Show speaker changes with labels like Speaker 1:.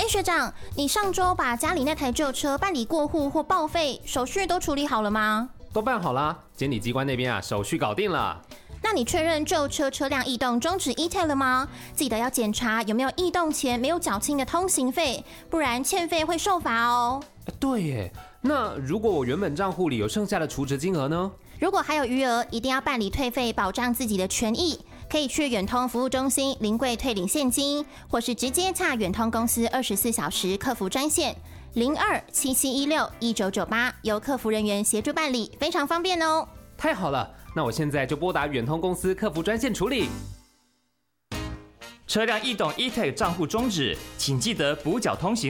Speaker 1: 学长，你上周把家里那台旧车办理过户或报废，手续都处理好了吗？
Speaker 2: 都办好啦，监理机关那边手续搞定了。
Speaker 1: 那你确认旧车车辆异动终止 E-Tag 了吗？记得要检查有没有异动前没有缴清的通行费，不然欠费会受罚哦。
Speaker 2: 对耶，那如果我原本账户里有剩下的储值金额呢？
Speaker 1: 如果还有余额，一定要办理退费，保障自己的权益。可以去远通服务中心临柜退领现金，或是直接洽远通公司24小时客服专线0277161998，由客服人员协助办理，非常方便哦。
Speaker 2: 太好了，那我现在就拨打远通公司客服专线处理。
Speaker 3: 车辆异动 E-Tag 账户终止，请记得补缴通行